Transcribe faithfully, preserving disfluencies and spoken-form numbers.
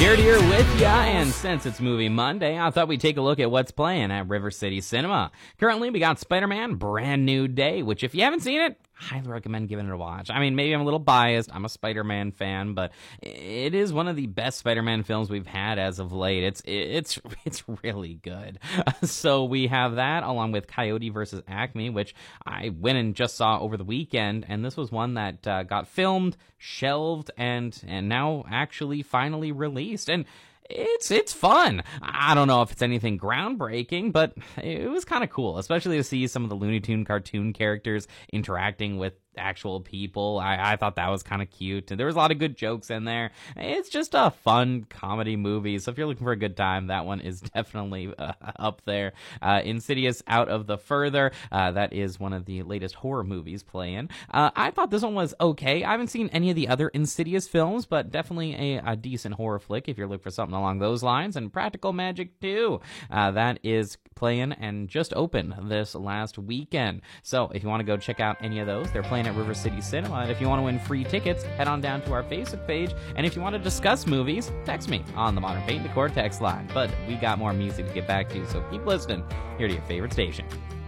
Jared here with ya, and since it's Movie Monday, I thought we'd take a look at what's playing at River City Cinema. Currently, we got Spider-Man Brand New Day, which if you haven't seen it, highly recommend giving it a watch. I mean, maybe I'm a little biased. I'm a Spider-Man fan, but it is one of the best Spider-Man films we've had as of late. It's it's it's really good. So we have that along with Coyote versus Acme, which I went and just saw over the weekend, and this was one that uh, got filmed, shelved, and and now actually finally released. And It's it's fun. I don't know if it's anything groundbreaking, but it was kind of cool, especially to see some of the Looney Tune cartoon characters interacting with actual people. I, I thought that was kind of cute, and there was a lot of good jokes in there. It's just a fun comedy movie, so if you're looking for a good time, that one is definitely uh, up there. Uh, Insidious Out of the Further, uh, that is one of the latest horror movies playing. Uh, I thought this one was okay. I haven't seen any of the other Insidious films, but definitely a, a decent horror flick if you're looking for something along those lines. And Practical Magic two, uh, that is playing and just opened this last weekend. So if you want to go check out any of those, they're playing at River City Cinema. And if you want to win free tickets, head on down to our Facebook page. And if you want to discuss movies, text me on the Modern Paint Decor text line. But we got more music to get back to, so keep listening here to your favorite station.